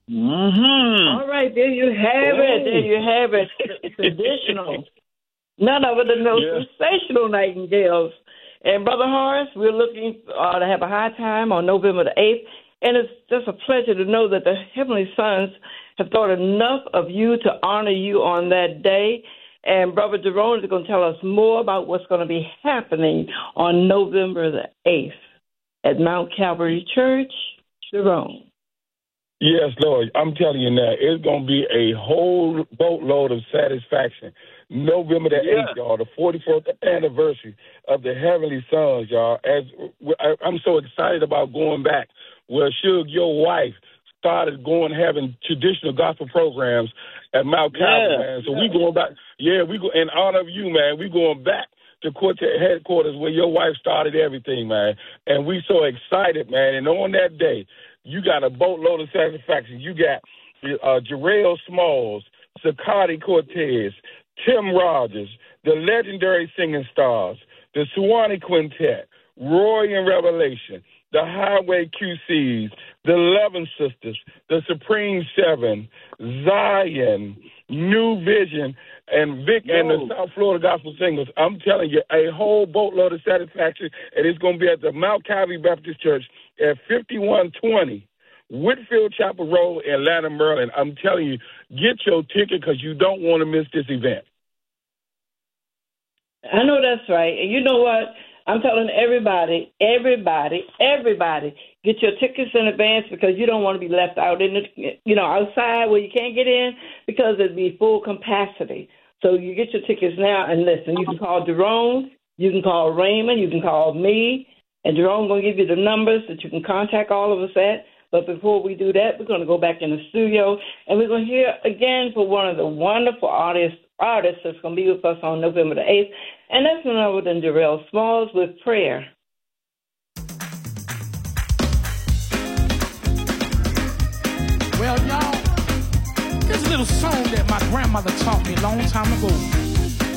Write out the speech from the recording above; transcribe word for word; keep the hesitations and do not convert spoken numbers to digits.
Mm-hmm. All right, there you have oh. it. There you have it. Traditional. None of it the most yeah. sensational Nightingales. And Brother Horace, we're looking uh, to have a high time on November the eighth. And it's just a pleasure to know that the Heavenly Sons have thought enough of you to honor you on that day. And Brother Jerome is going to tell us more about what's going to be happening on November the eighth at Mount Calvary Church. Jerome. Yes, Lord. I'm telling you now, it's going to be a whole boatload of satisfaction. November the yeah. eighth, y'all, the forty-fourth anniversary of the Heavenly Sons, y'all. As I'm so excited about going back where Suge, your wife, started going having traditional gospel programs at Mount Calvary, yeah. man. So yeah. we going back. Yeah, we go in honor of you, man. We going back to Quartet headquarters where your wife started everything, man. And we so excited, man. And on that day, you got a boatload of satisfaction. You got uh, Jarrell Smalls, Sakati Cortez, Tim Rogers, the legendary singing stars, the Suwannee Quintet, Roy and Revelation, the Highway Q Cs, the Loving Sisters, the Supreme Seven, Zion, New Vision, and Vic Yo. and the South Florida Gospel Singers. I'm telling you, a whole boatload of satisfaction, and it's going to be at the Mount Calvary Baptist Church at fifty-one twenty Whitfield Chapel Road in Atlanta, Maryland. I'm telling you, get your ticket because you don't want to miss this event. I know that's right. And you know what? I'm telling everybody, everybody, everybody, get your tickets in advance because you don't want to be left out in the, you know, outside where you can't get in because it'd be full capacity. So you get your tickets now and listen. You can call Jerome, you can call Raymond, you can call me, and Jerome going to give you the numbers that you can contact all of us at. But before we do that, we're going to go back in the studio, and we're going to hear again for one of the wonderful artists artists that's going to be with us on November the eighth, and that's none other than Jarrell Smalls with Prayer. Well, y'all, this little song that my grandmother taught me a long time ago.